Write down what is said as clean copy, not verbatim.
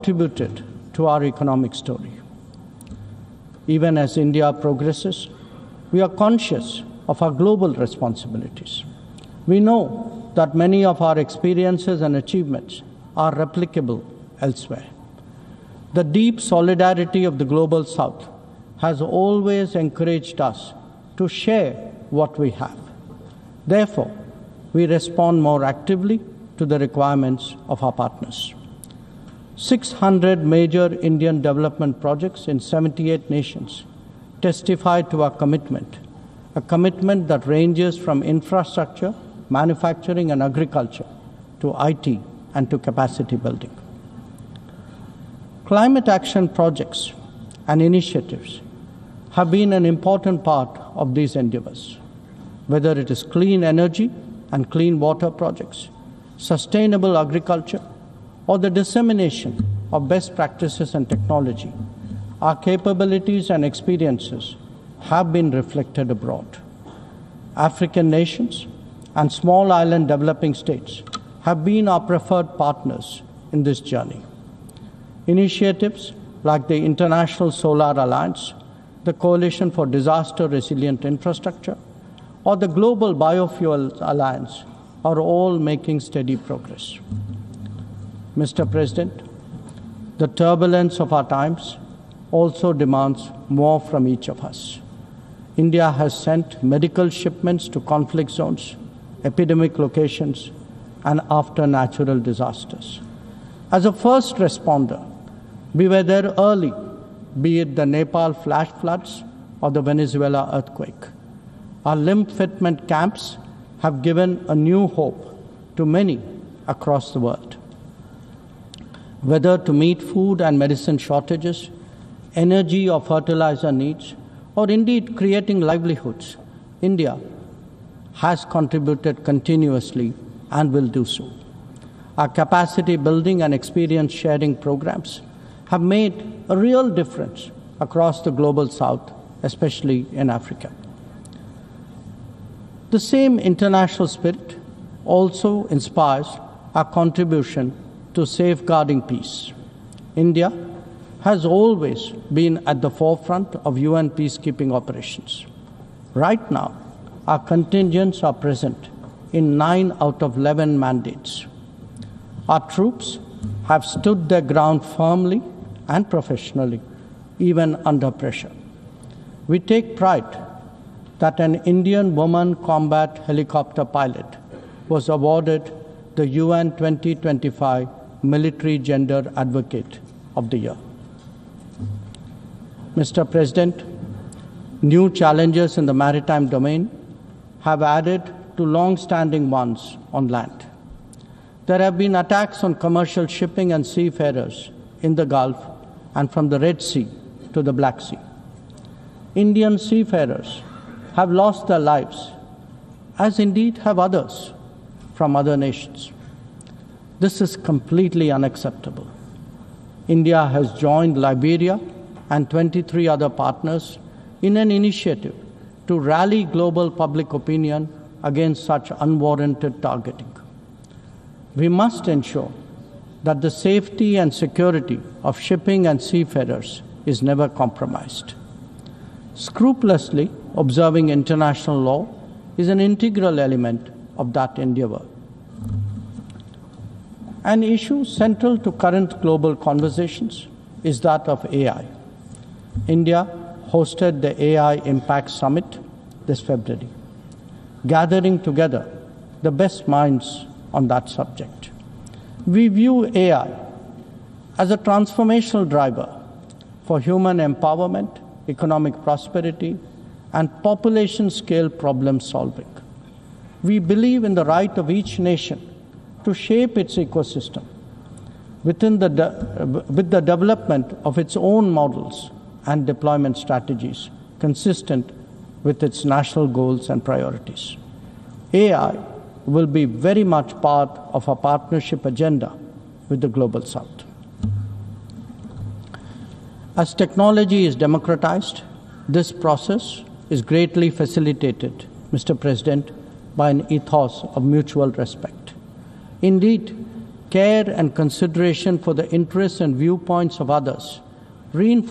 contributed to our economic story. Even as India progresses, we are conscious of our global responsibilities. We know that many of our experiences and achievements are replicable elsewhere. The deep solidarity of the Global South has always encouraged us to share what we have. Therefore, we respond more actively to the requirements of our partners. 600 major Indian development projects in 78 nations testify to our commitment, a commitment that ranges from infrastructure, manufacturing and agriculture to IT and to capacity building. Climate action projects and initiatives have been an important part of these endeavors, whether it is clean energy and clean water projects, sustainable agriculture, or the dissemination of best practices and technology. Our capabilities and experiences have been reflected abroad. African nations and small island developing states have been our preferred partners in this journey. Initiatives like the International Solar Alliance, the Coalition for Disaster Resilient Infrastructure, or the Global Biofuels Alliance are all making steady progress. Mr. President, the turbulence of our times also demands more from each of us. India has sent medical shipments to conflict zones, epidemic locations, and after natural disasters. As a first responder, we were there early, be it the Nepal flash floods or the Venezuela earthquake. Our limb fitment camps have given a new hope to many across the world. Whether to meet food and medicine shortages, energy or fertilizer needs, or indeed creating livelihoods, India has contributed continuously and will do so. Our capacity building and experience sharing programs have made a real difference across the Global South, especially in Africa. The same international spirit also inspires our contribution to safeguarding peace. India has always been at the forefront of UN peacekeeping operations. Right now, our contingents are present in 9 out of 11 mandates. Our troops have stood their ground firmly and professionally, even under pressure. We take pride that an Indian woman combat helicopter pilot was awarded the UN 2025 Military Gender Advocate of the Year. Mr. President, new challenges in the maritime domain have added to long-standing ones on land. There have been attacks on commercial shipping and seafarers in the Gulf and from the Red Sea to the Black Sea. Indian seafarers have lost their lives, as indeed have others from other nations. This is completely unacceptable. India has joined Liberia and 23 other partners in an initiative to rally global public opinion against such unwarranted targeting. We must ensure that the safety and security of shipping and seafarers is never compromised. Scrupulously observing international law is an integral element of that endeavor. An issue central to current global conversations is that of AI. India hosted the AI Impact Summit this February, gathering together the best minds on that subject. We view AI as a transformational driver for human empowerment, economic prosperity, and population-scale problem solving. We believe in the right of each nation to shape its ecosystem with the development of its own models and deployment strategies consistent with its national goals and priorities. AI will be very much part of our partnership agenda with the Global South. As technology is democratized, this process is greatly facilitated, Mr. President, by an ethos of mutual respect. Indeed, care and consideration for the interests and viewpoints of others reinforce